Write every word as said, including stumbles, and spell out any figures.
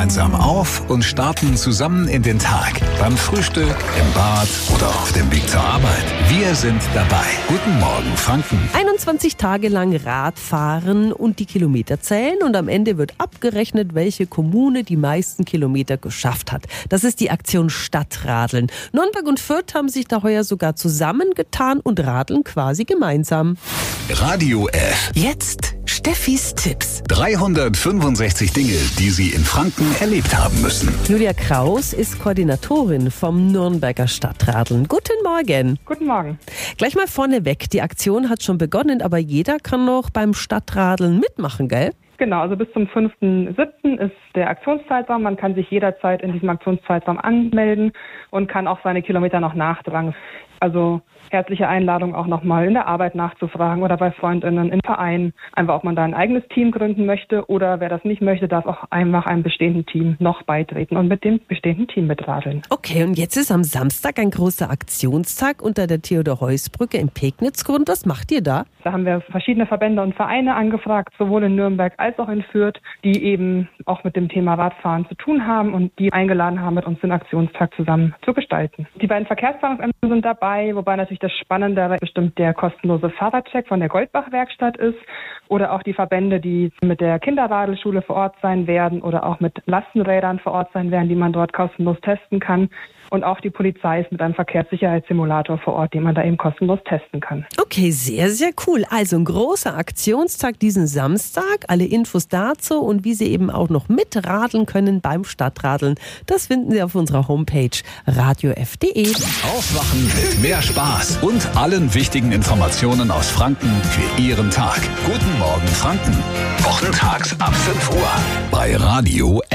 gemeinsam auf und starten zusammen in den Tag. Beim Frühstück, im Bad oder auf dem Weg zur Arbeit. Wir sind dabei. Guten Morgen, Franken. einundzwanzig Tage lang Radfahren und die Kilometer zählen und am Ende wird abgerechnet, welche Kommune die meisten Kilometer geschafft hat. Das ist die Aktion Stadtradeln. Nürnberg und Fürth haben sich da heuer sogar zusammengetan und radeln quasi gemeinsam. Radio F. Jetzt Steffis Tipps. dreihundertfünfundsechzig Dinge, die Sie in Franken erlebt haben müssen. Julia Kraus ist Koordinatorin vom Nürnberger Stadtradeln. Guten Morgen. Guten Morgen. Gleich mal vorneweg, die Aktion hat schon begonnen, aber jeder kann noch beim Stadtradeln mitmachen, gell? Genau, also bis zum fünften siebten ist der Aktionszeitraum. Man kann sich jederzeit in diesem Aktionszeitraum anmelden und kann auch seine Kilometer noch nachtragen. Also herzliche Einladung auch nochmal in der Arbeit nachzufragen oder bei FreundInnen im Verein. Einfach, ob man da ein eigenes Team gründen möchte oder wer das nicht möchte, darf auch einfach einem bestehenden Team noch beitreten und mit dem bestehenden Team mitradeln. Okay, und jetzt ist am Samstag ein großer Aktionstag unter der Theodor-Heuss-Brücke in Pegnitz-Grund. Was macht ihr da? Da haben wir verschiedene Verbände und Vereine angefragt, sowohl in Nürnberg als auch in Fürth, die eben auch mit dem Thema Radfahren zu tun haben und die eingeladen haben, mit uns den Aktionstag zusammen zu gestalten. Die beiden Verkehrsplanungsämter sind dabei, wobei natürlich das Spannende bestimmt der kostenlose Fahrradcheck von der Goldbach-Werkstatt ist oder auch die Verbände, die mit der Kinderradelschule vor Ort sein werden oder auch mit Lastenrädern vor Ort sein werden, die man dort kostenlos testen kann. Und auch die Polizei ist mit einem Verkehrssicherheitssimulator vor Ort, den man da eben kostenlos testen kann. Okay, sehr, sehr cool. Also ein großer Aktionstag diesen Samstag. Alle Infos dazu und wie Sie eben auch noch mitradeln können beim Stadtradeln, das finden Sie auf unserer Homepage radio f punkt de. Aufwachen mit mehr Spaß und allen wichtigen Informationen aus Franken für Ihren Tag. Guten Morgen, Franken. Wochentags ab fünf Uhr bei Radio